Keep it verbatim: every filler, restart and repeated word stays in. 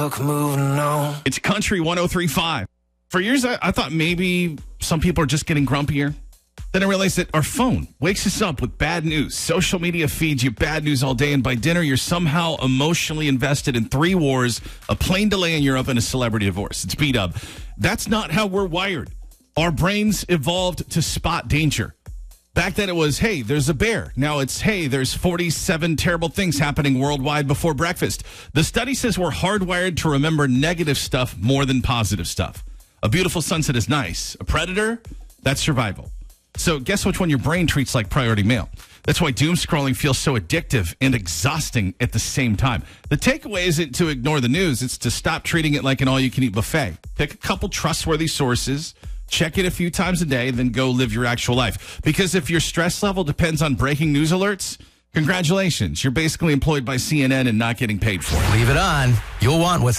moving on. It's Country one oh three point five. For years, I, I thought maybe some people are just getting grumpier. Then I realized that our phone wakes us up with bad news. Social media feeds you bad news all day, and by dinner, you're somehow emotionally invested in three wars, a plane delay in Europe, and a celebrity divorce. It's B-Dub. That's not how we're wired. Our brains evolved to spot danger. Back then it was, hey, there's a bear. Now it's, hey, there's forty-seven terrible things happening worldwide before breakfast. The study says we're hardwired to remember negative stuff more than positive stuff. A beautiful sunset is nice. A predator, that's survival. So guess which one your brain treats like priority mail? That's why doom scrolling feels so addictive and exhausting at the same time. The takeaway isn't to ignore the news. It's to stop treating it like an all-you-can-eat buffet. Pick a couple trustworthy sources, check it a few times a day, then go live your actual life. Because if your stress level depends on breaking news alerts, congratulations. You're basically employed by C N N and not getting paid for it. Leave it on. You'll want what's